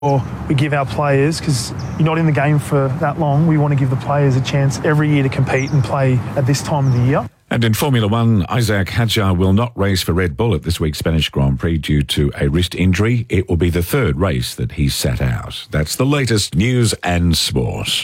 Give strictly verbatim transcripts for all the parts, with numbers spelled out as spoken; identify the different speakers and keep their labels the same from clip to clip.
Speaker 1: we give our players, because you're not in the game for that long, we want to give the players a chance every year to compete and play at this time of the year.
Speaker 2: And in Formula One, Isaac Hadjar will not race for Red Bull at this week's Spanish Grand Prix due to a wrist injury. It will be the third race that he's sat out. That's the latest news and sport.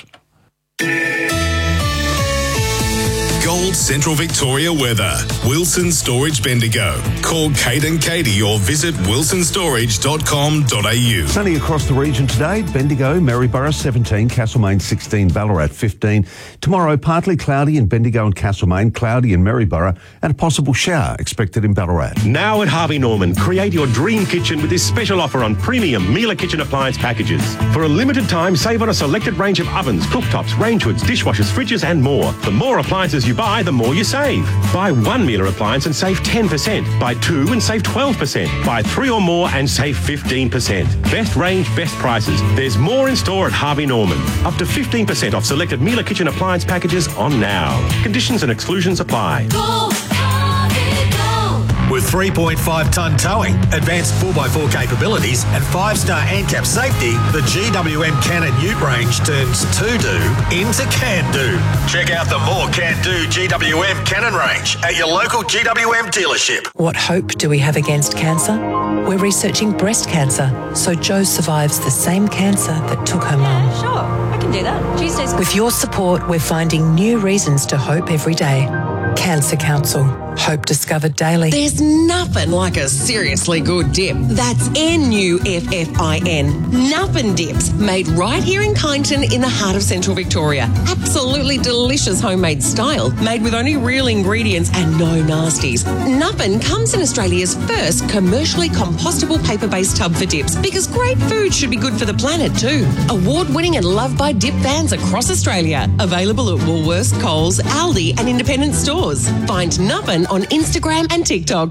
Speaker 3: Gold Central Victoria weather. Wilson Storage Bendigo. Call Kate and Katie or visit wilson storage dot com dot a u.
Speaker 4: Sunny across the region today. Bendigo, Maryborough seventeen, Castlemaine sixteen, Ballarat fifteen. Tomorrow, partly cloudy in Bendigo and Castlemaine, cloudy in Maryborough, and a possible shower expected in Ballarat.
Speaker 5: Now at Harvey Norman, create your dream kitchen with this special offer on premium Miele kitchen appliance packages. For a limited time, save on a selected range of ovens, cooktops, range hoods, dishwashers, fridges and more. The more appliances you buy, the more you save. Buy one Miele appliance and save ten percent. Buy two and save twelve percent. Buy three or more and save fifteen percent. Best range, best prices. There's more in store at Harvey Norman. Up to fifteen percent off selected Miele kitchen appliance packages on now. Conditions and exclusions apply.
Speaker 6: Go, Harvey, go.
Speaker 7: With three point five tonne towing, advanced four by four capabilities and five star ANCAP safety, the G W M Cannon Ute range turns to-do into can-do. Check out the more can-do G W M Cannon range at your local G W M dealership.
Speaker 8: What hope do we have against cancer? We're researching breast cancer, so Jo survives the same cancer that took her mum.
Speaker 6: Sure, I can do that. Tuesdays.
Speaker 8: With your support, we're finding new reasons to hope every day. Cancer Council. Hope discovered daily.
Speaker 9: There's nothing like a seriously good dip. That's N U F F I N. Nuffin Dips. Made right here in Kyneton in the heart of Central Victoria. Absolutely delicious homemade style. Made with only real ingredients and no nasties. Nuffin comes in Australia's first commercially compostable paper-based tub for dips, because great food should be good for the planet too. Award-winning and loved by dip fans across Australia. Available at Woolworths, Coles, Aldi and independent stores. Find Nuffin on Instagram and TikTok.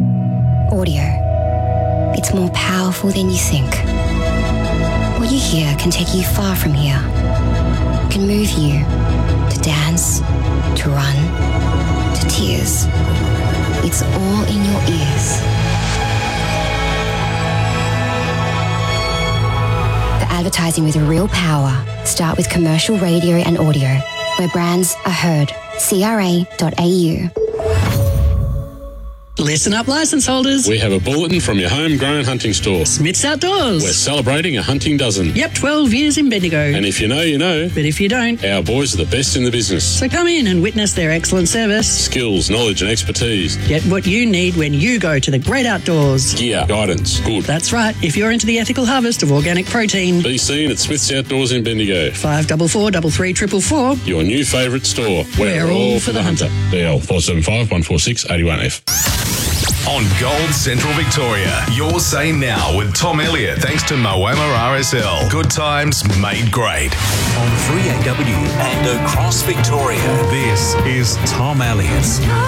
Speaker 10: Audio. It's more powerful than you think. What you hear can take you far from here. It can move you to dance, to run, to tears. It's all in your ears. For advertising with real power, start with commercial radio and audio, where brands are heard. C R A dot A U.
Speaker 11: Listen up, licence holders.
Speaker 12: We have a bulletin from your homegrown hunting store.
Speaker 11: Smith's Outdoors.
Speaker 12: We're celebrating a hunting dozen.
Speaker 11: Yep, twelve years in Bendigo.
Speaker 12: And if you know, you know.
Speaker 11: But if you don't,
Speaker 12: our boys are the best in the business.
Speaker 11: So come in and witness their excellent service.
Speaker 12: Skills, knowledge and expertise.
Speaker 11: Get what you need when you go to the great outdoors.
Speaker 12: Gear, guidance, good.
Speaker 11: That's right. If you're into the ethical harvest of organic protein.
Speaker 12: Be seen at Smith's Outdoors in Bendigo.
Speaker 11: five four four, three three four four.
Speaker 12: Your new favourite store.
Speaker 11: We're, We're all, all for the hunter. hunter.
Speaker 12: D L four seven five, one four six, eight one F.
Speaker 3: On Gold Central Victoria, your say now with Tom Elliott, thanks to Moama R S L. Good times made great.
Speaker 7: On three A W and across Victoria, this is Tom Elliott.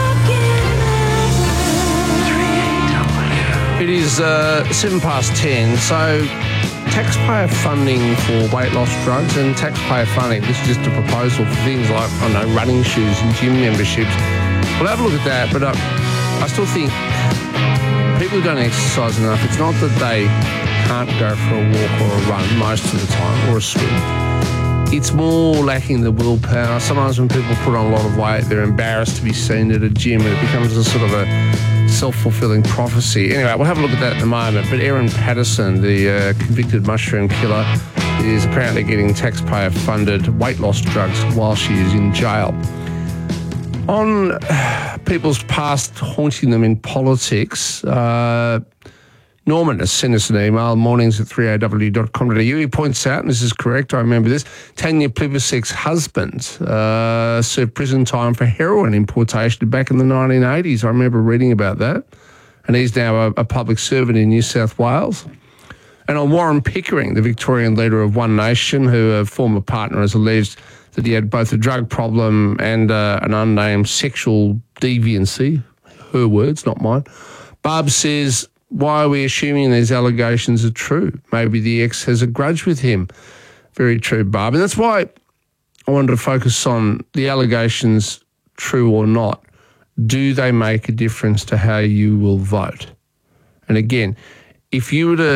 Speaker 13: It is uh, seven past ten, so taxpayer funding for weight loss drugs and taxpayer funding, this is just a proposal for things like, I don't know, running shoes and gym memberships. We'll have a look at that, but uh, I still think people who don't exercise enough, it's not that they can't go for a walk or a run most of the time, or a swim. It's more lacking the willpower. Sometimes when people put on a lot of weight, they're embarrassed to be seen at a gym, and it becomes a sort of a self-fulfilling prophecy. Anyway, we'll have a look at that in a moment. But Erin Patterson, the uh, convicted mushroom killer, is apparently getting taxpayer-funded weight loss drugs while she is in jail. On people's past haunting them in politics, uh, Norman has sent us an email, mornings at three A W dot com dot A U. He points out, and this is correct, I remember this, Tanya Plibersek's husband uh, served prison time for heroin importation back in the nineteen eighties. I remember reading about that. And he's now a, a public servant in New South Wales. And on Warren Pickering, the Victorian leader of One Nation, who a former partner has alleged that he had both a drug problem and uh, an unnamed sexual deviancy. Her words, not mine. Barb says, why are we assuming these allegations are true? Maybe the ex has a grudge with him. Very true, Barb. And that's why I wanted to focus on the allegations, true or not. Do they make a difference to how you will vote? And again, if you were to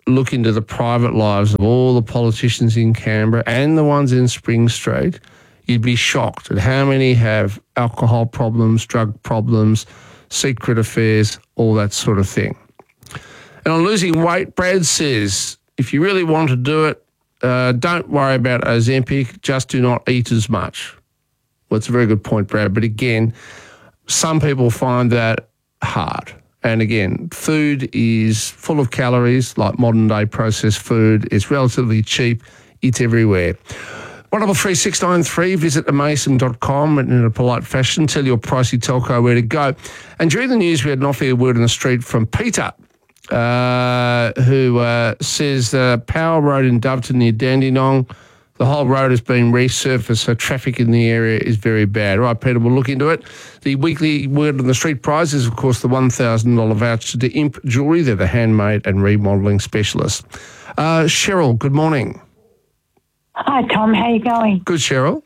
Speaker 13: look into the private lives of all the politicians in Canberra and the ones in Spring Street, you'd be shocked at how many have alcohol problems, drug problems, secret affairs, all that sort of thing. And on losing weight, Brad says, if you really want to do it, uh, don't worry about Ozempic, just do not eat as much. Well, it's a very good point, Brad. But again, some people find that hard. And again, food is full of calories, like modern-day processed food. It's relatively cheap. It's everywhere. one double three six nine three, visit amason dot com and in a polite fashion, tell your pricey telco where to go. And during the news, we had an off-air word in the street from Peter, uh, who uh, says uh, Power Road in Doveton near Dandenong, the whole road has been resurfaced, so traffic in the area is very bad. All right, Peter, we'll look into it. The weekly word on the street prize is, of course, the one thousand dollars voucher to Imp Jewellery. They're the handmade and remodelling specialists. Uh, Cheryl, good morning.
Speaker 14: Hi, Tom. How you going?
Speaker 13: Good, Cheryl.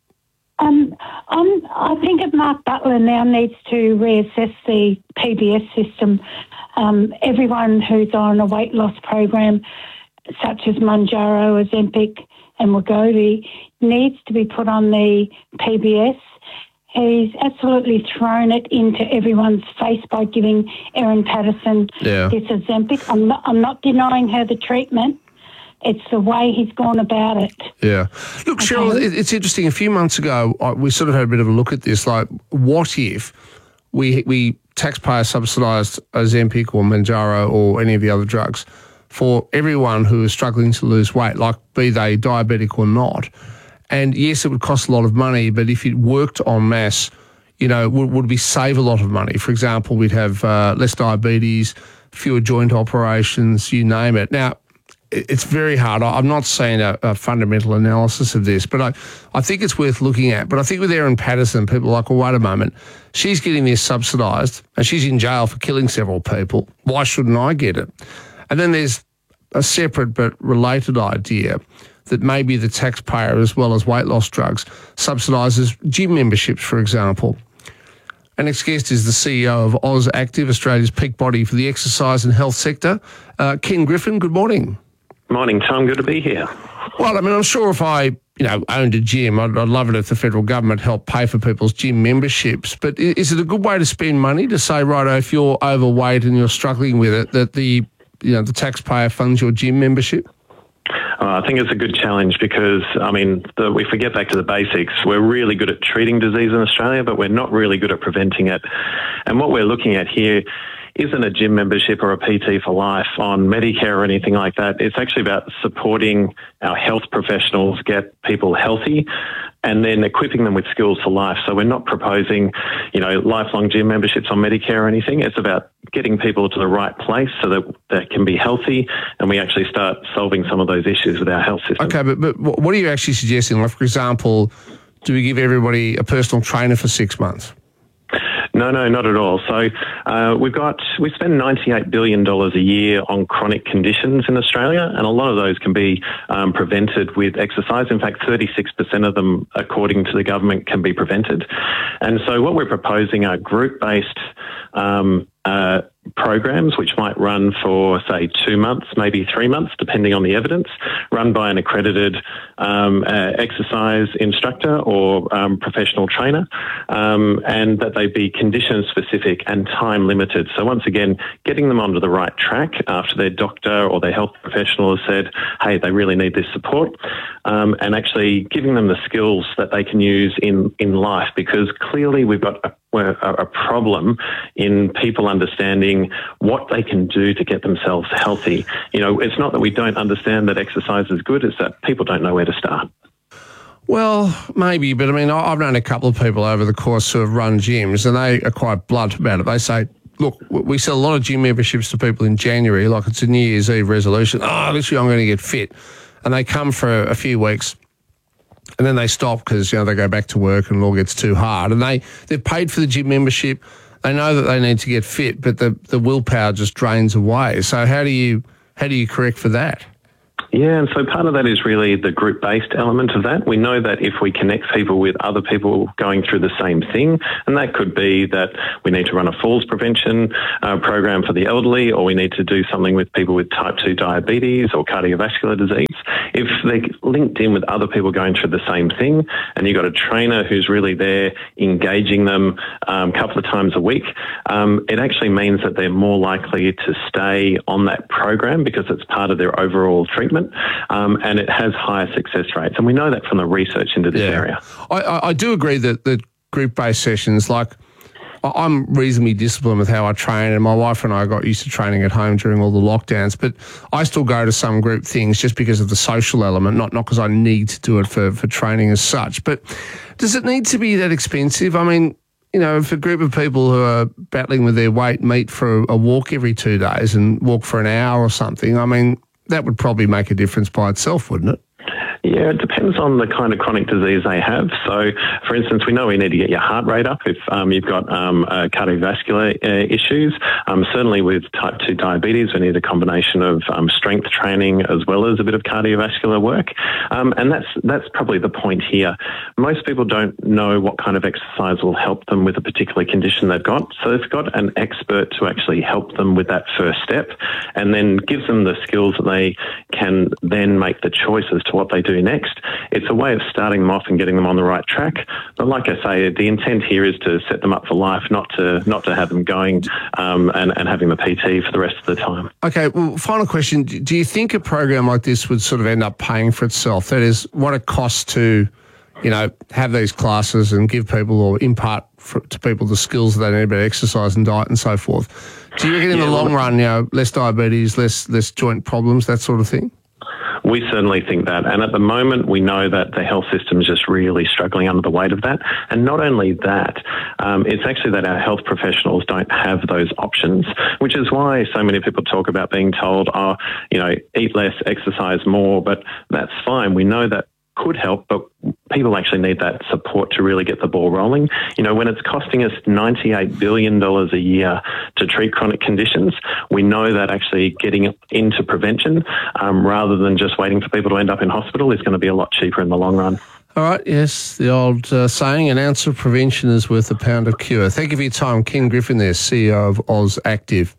Speaker 14: Um, I'm, I think that Mark Butler now needs to reassess the P B S system. Um, everyone who's on a weight loss program, such as Mounjaro, Ozempic and Wegovy, needs to be put on the P B S. He's absolutely thrown it into everyone's face by giving Erin Patterson
Speaker 13: yeah.
Speaker 14: this Ozempic. I'm not, I'm not denying her the treatment. It's the way he's gone about it.
Speaker 13: Yeah. Look,
Speaker 14: Okay.
Speaker 13: Cheryl, it- it's interesting. A few months ago, I- we sort of had a bit of a look at this. Like, what if we we taxpayer subsidised Ozempic or Mounjaro or any of the other drugs for everyone who is struggling to lose weight, like be they diabetic or not? And yes, it would cost a lot of money, but if it worked en masse, you know, would, would we save a lot of money? For example, we'd have uh, less diabetes, fewer joint operations, you name it. Now, it's very hard. I'm not saying a, a fundamental analysis of this, but I, I think it's worth looking at. But I think with Erin Patterson, people are like, well, wait a moment. She's getting this subsidised and she's in jail for killing several people. Why shouldn't I get it? And then there's a separate but related idea that maybe the taxpayer, as well as weight loss drugs, subsidises gym memberships, for example. Our next guest is the C E O of Oz Active, Australia's peak body for the exercise and health sector. Uh, Ken Griffin, good morning.
Speaker 15: Morning, Tom. Good to be here.
Speaker 13: Well, I mean, I'm sure if I, you know, owned a gym, I'd, I'd love it if the federal government helped pay for people's gym memberships. But i- is it a good way to spend money to say, right, if you're overweight and you're struggling with it, that the, you know, the taxpayer funds your gym membership?
Speaker 15: Uh, I think it's a good challenge because, I mean, the, if we get back to the basics, we're really good at treating disease in Australia, but we're not really good at preventing it. And what we're looking at here isn't a gym membership or a P T for life on Medicare or anything like that. It's actually about supporting our health professionals get people healthy and then equipping them with skills for life. So we're not proposing, you know, lifelong gym memberships on Medicare or anything. It's about getting people to the right place so that they can be healthy and we actually start solving some of those issues with our health system.
Speaker 13: Okay, but, but what are you actually suggesting? Like, for example, do we give everybody a personal trainer for six months?
Speaker 15: No, no, not at all. So uh, we've got, we spend ninety-eight billion dollars a year on chronic conditions in Australia, and a lot of those can be um, prevented with exercise. In fact, thirty-six percent of them, according to the government, can be prevented. And so what we're proposing are group-based um, uh, programs which might run for, say, two months, maybe three months, depending on the evidence, run by an accredited um, uh, exercise instructor or um, professional trainer, um, and that they be condition-specific and time-limited. So once again, getting them onto the right track after their doctor or their health professional has said, hey, they really need this support, um, and actually giving them the skills that they can use in, in life, because clearly we've got a a problem in people understanding what they can do to get themselves healthy. You know, it's not that we don't understand that exercise is good, it's that people don't know where to start.
Speaker 13: Well, maybe, but I mean, I- I've known a couple of people over the course who have run gyms and they are quite blunt about it. They say, look, we sell a lot of gym memberships to people in January, like it's a New Year's Eve resolution. Oh, this year I'm going to get fit. And they come for a few weeks and then they stop because, you know, they go back to work and it all gets too hard. And they, they've paid for the gym membership. They know that they need to get fit, but the, the willpower just drains away. So how do you how do you correct for that?
Speaker 15: Yeah, and so part of that is really the group-based element of that. We know that if we connect people with other people going through the same thing, and that could be that we need to run a falls prevention uh, program for the elderly, or we need to do something with people with type two diabetes or cardiovascular disease. If they're linked in with other people going through the same thing, and you've got a trainer who's really there engaging them um, a couple of times a week, um, it actually means that they're more likely to stay on that program because it's part of their overall treatment, um, and it has higher success rates. And we know that from the research into this
Speaker 13: Yeah.
Speaker 15: area.
Speaker 13: I, I, I do agree that the group-based sessions, like, I- I'm reasonably disciplined with how I train, and my wife and I got used to training at home during all the lockdowns, but I still go to some group things just because of the social element, not not because I need to do it for, for training as such. But does it need to be that expensive? I mean, you know, if a group of people who are battling with their weight meet for a walk every two days and walk for an hour or something, I mean, that would probably make a difference by itself, wouldn't it?
Speaker 15: Yeah, it depends on the kind of chronic disease they have. So, for instance, we know we need to get your heart rate up if um, you've got um, uh, cardiovascular uh, issues. Um, certainly with type two diabetes, we need a combination of um, strength training as well as a bit of cardiovascular work. Um, and that's that's probably the point here. Most people don't know what kind of exercise will help them with a particular condition they've got. So they've got an expert to actually help them with that first step, and then gives them the skills that they can then make the choice as to what they do next. It's a way of starting them off and getting them on the right track. But like I say, the intent here is to set them up for life, not to not to have them going um, and, and having the P T for the rest of the time.
Speaker 13: Okay, well, final question. Do you think a program like this would sort of end up paying for itself? That is, what it costs to, you know, have these classes and give people or impart for, to people the skills that they need about exercise and diet and so forth. Do you reckon in
Speaker 15: Yeah,
Speaker 13: the long
Speaker 15: well,
Speaker 13: run, you know, less diabetes, less less joint problems, that sort of thing?
Speaker 15: We certainly think that. And at the moment, we know that the health system is just really struggling under the weight of that. And not only that, um, it's actually that our health professionals don't have those options, which is why so many people talk about being told, oh, you know, eat less, exercise more. But that's fine. We know that could help, but people actually need that support to really get the ball rolling. You know, when it's costing us ninety-eight billion dollars a year to treat chronic conditions, we know that actually getting into prevention um, rather than just waiting for people to end up in hospital is going to be a lot cheaper in the long run.
Speaker 13: All right, yes, the old uh, saying, an ounce of prevention is worth a pound of cure. Thank you for your time. Ken Griffin there, C E O of Oz Active.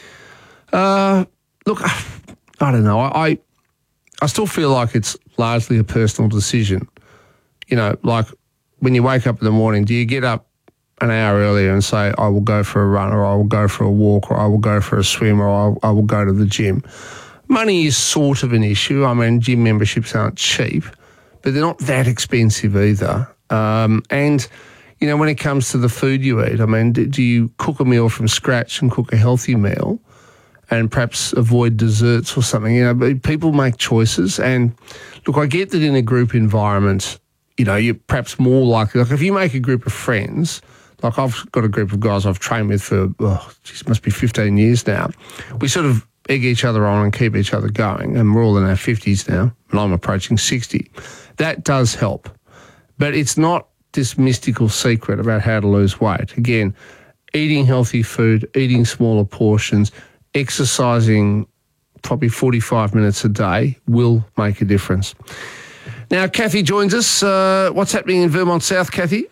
Speaker 13: Uh, look, I don't know. I, I I still feel like it's largely a personal decision. You know, like when you wake up in the morning, do you get up an hour earlier and say, I will go for a run, or I will go for a walk, or I will go for a swim, or I'll, I will go to the gym? Money is sort of an issue. I mean, gym memberships aren't cheap, but they're not that expensive either. Um, and, you know, when it comes to the food you eat, I mean, do, do you cook a meal from scratch and cook a healthy meal and perhaps avoid desserts or something? You know, but people make choices. And look, I get that in a group environment, you know, you're perhaps more likely, like if you make a group of friends, like I've got a group of guys I've trained with for, oh, geez, it must be fifteen years now. We sort of egg each other on and keep each other going, and we're all in our fifties now, and I'm approaching sixty. That does help. But it's not this mystical secret about how to lose weight. Again, eating healthy food, eating smaller portions, exercising probably forty-five minutes a day will make a difference. Now, Kathy joins us. Uh, what's happening in Vermont South, Kathy?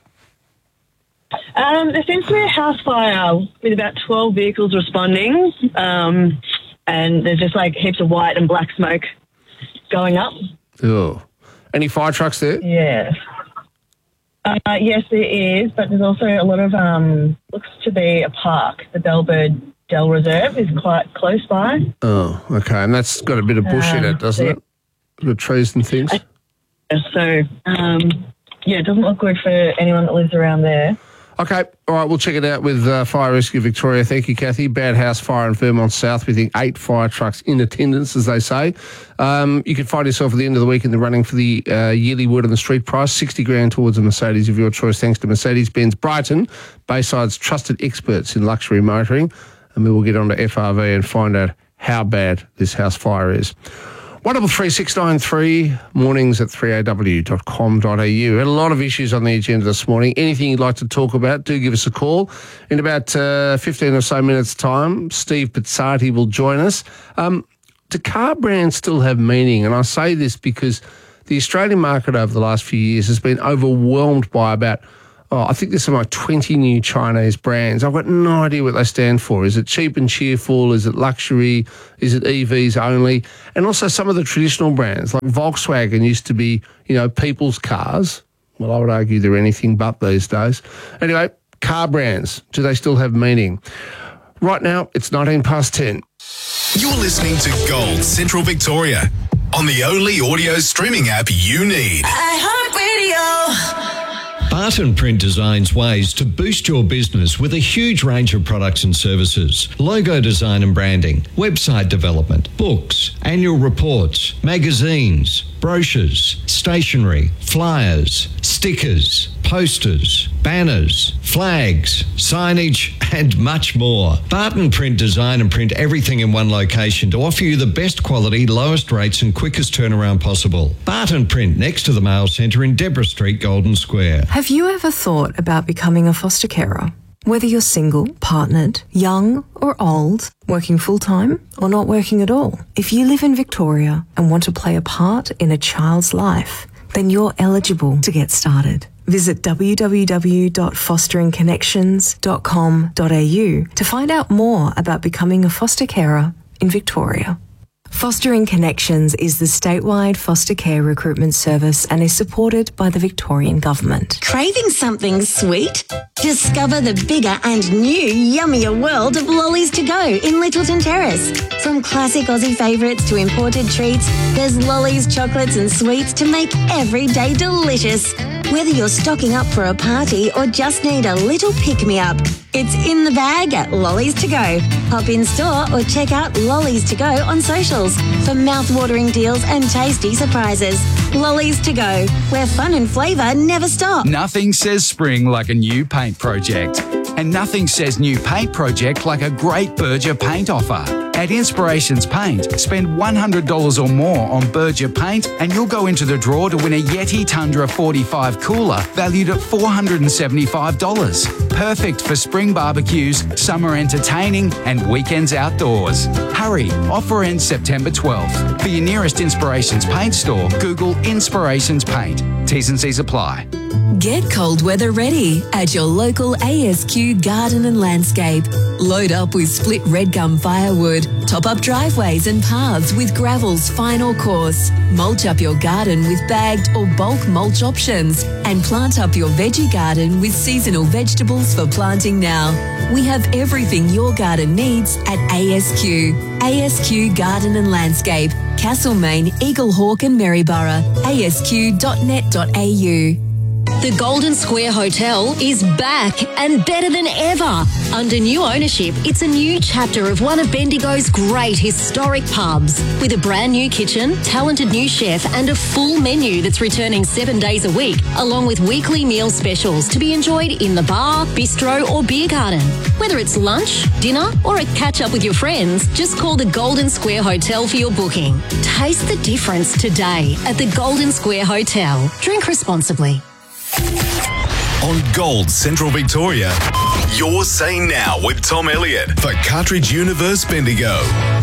Speaker 16: Um, there seems to be a house fire with about twelve vehicles responding, um, and there's just like heaps of white and black smoke going up.
Speaker 13: Oh. Any fire trucks there?
Speaker 16: Yeah. Uh, yes, there is, but there's also a lot of, um, looks to be a park. The Bellbird Dell Reserve is quite close by.
Speaker 13: Oh, okay. And that's got a bit of bush um, in it, doesn't so, it? Got trees and things?
Speaker 16: I, so, um, yeah, it doesn't look good for anyone that lives around there.
Speaker 13: Okay. All right. We'll check it out with uh, Fire Rescue Victoria. Thank you, Kathy. Bad house fire in Vermont South. We think eight fire trucks in attendance, as they say. Um, you can find yourself at the end of the week in the running for the uh, yearly Word on the Street prize, sixty grand towards a Mercedes of your choice, thanks to Mercedes-Benz Brighton, Bayside's trusted experts in luxury motoring. And we will get on to F R V and find out how bad this house fire is. one double three six nine three, mornings at three a w dot com dot a u. Had a lot of issues on the agenda this morning. Anything you'd like to talk about, do give us a call. In about uh, fifteen or so minutes' time, Steve Pizzati will join us. Um, do car brands still have meaning? And I say this because the Australian market over the last few years has been overwhelmed by about, oh, I think there's something like twenty new Chinese brands. I've got no idea what they stand for. Is it cheap and cheerful? Is it luxury? Is it E Vs only? And also some of the traditional brands, like Volkswagen used to be, you know, people's cars. Well, I would argue they're anything but these days. Anyway, car brands, do they still have meaning? Right now, it's nineteen past ten.
Speaker 3: You're listening to Gold Central Victoria on the only audio streaming app you need.
Speaker 6: iHeartRadio.
Speaker 17: Barton Print designs ways to boost your business with a huge range of products and services. Logo design and branding, website development, books, annual reports, magazines, brochures, stationery, flyers, stickers, posters, banners, flags, signage, and much more. Barton Print design and print everything in one location to offer you the best quality, lowest rates and quickest turnaround possible. Barton Print next to the Mail Centre in Deborah Street, Golden Square.
Speaker 18: Have you ever thought about becoming a foster carer? Whether you're single, partnered, young or old, working full-time or not working at all, if you live in Victoria and want to play a part in a child's life, then you're eligible to get started. Visit w w w dot fostering connections dot com dot a u to find out more about becoming a foster carer in Victoria. Fostering Connections is the statewide foster care recruitment service and is supported by the Victorian Government.
Speaker 19: Craving something sweet? Discover the bigger and new yummier world of Lollies to Go in Littleton Terrace. From classic Aussie favourites to imported treats, there's Lollies, chocolates and sweets to make every day delicious. Whether you're stocking up for a party or just need a little pick-me-up, it's in the bag at Lollies to Go. Hop in store or check out Lollies to Go on socials for mouth-watering deals and tasty surprises. Lollies to Go, where fun and flavour never stop.
Speaker 20: Nothing says spring like a new paint project. And nothing says new paint project like a great Berger paint offer. At Inspirations Paint, spend one hundred dollars or more on Berger paint and you'll go into the draw to win a Yeti Tundra forty-five cooler valued at four hundred seventy-five dollars. Perfect for spring barbecues, summer entertaining and weekends outdoors. Hurry, offer ends September twelfth. For your nearest Inspirations Paint store, Google Inspirations Paint. T's and C's apply.
Speaker 8: Get cold weather ready at your local A S Q Garden and Landscape. Load up with split red gum firewood, top up driveways and paths with gravel's final course, mulch up your garden with bagged or bulk mulch options, and plant up your veggie garden with seasonal vegetables for planting now. We have everything your garden needs at A S Q. A S Q Garden and Landscape, Castlemaine, Eaglehawk and Maryborough, a s q dot net dot a u.
Speaker 6: The Golden Square Hotel is back and better than ever. Under new ownership, it's a new chapter of one of Bendigo's great historic pubs. With a brand new kitchen, talented new chef and a full menu that's returning seven days a week, along with weekly meal specials to be enjoyed in the bar, bistro or beer garden. Whether it's lunch, dinner or a catch-up with your friends, just call the Golden Square Hotel for your booking. Taste the difference today at the Golden Square Hotel. Drink responsibly.
Speaker 3: On Gold Central Victoria, you're Say Now with Tom Elliott for Cartridge Universe Bendigo.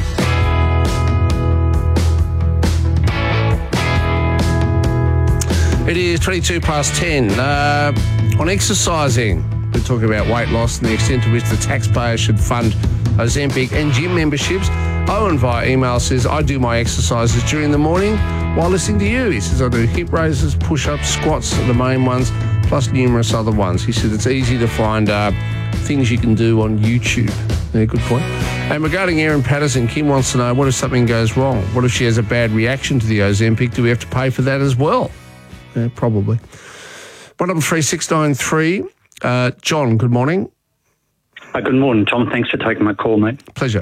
Speaker 13: It is twenty-two past ten. Uh, on exercising, we're talking about weight loss and the extent to which the taxpayer should fund Ozempic and gym memberships. Owen via email says, I do my exercises during the morning while listening to you. He says, I do hip raises, push-ups, squats are the main ones, plus numerous other ones. He said it's easy to find uh, things you can do on YouTube. Yeah, good point. And regarding Erin Patterson, Kim wants to know, what if something goes wrong? What if she has a bad reaction to the Ozempic? Do we have to pay for that as well? Yeah, probably. one double three six nine three. Uh, John, good morning.
Speaker 21: Uh, good morning, Tom. Thanks for taking my call, mate.
Speaker 13: Pleasure.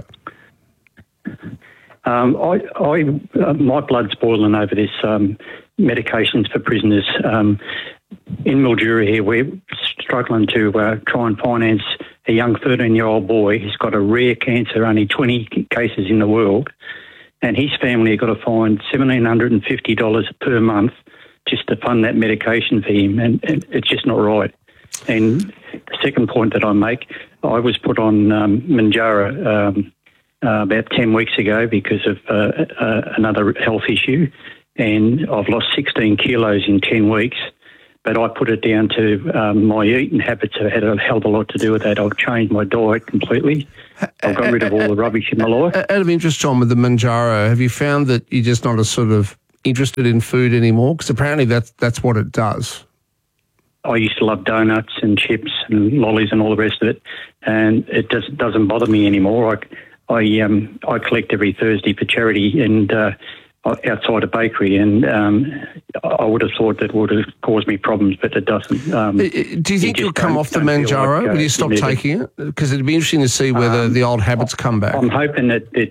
Speaker 21: Um, I, I, uh, my blood's boiling over this um, medications for prisoners. Um, in Mildura here, we're struggling to uh, try and finance a young thirteen-year-old boy. He's got a rare cancer, only twenty cases in the world, and his family have got to find one thousand seven hundred fifty dollars per month just to fund that medication for him, and, and it's just not right. And the second point that I make, I was put on um, Manjaro um, uh, about ten weeks ago because of uh, uh, another health issue, and I've lost sixteen kilos in ten weeks. But I put it down to um, my eating habits have had a hell of a lot to do with that. I've changed my diet completely. I've got rid of all the rubbish in my life.
Speaker 13: Out of interest, John, with the Manjaro, have you found that you're just not as sort of interested in food anymore? Because apparently that's that's what it does.
Speaker 21: I used to love donuts and chips and lollies and all the rest of it, and it just doesn't bother me anymore. I I um I collect every Thursday for charity and uh, outside a bakery, and um, I would have thought that would have caused me problems, but it doesn't. Um,
Speaker 13: Do you think you you'll come off the Manjaro
Speaker 21: like, uh,
Speaker 13: when you stop
Speaker 21: needed.
Speaker 13: taking it? Because it'd be interesting to see whether
Speaker 21: Um,
Speaker 13: the old habits come back.
Speaker 21: I'm hoping that it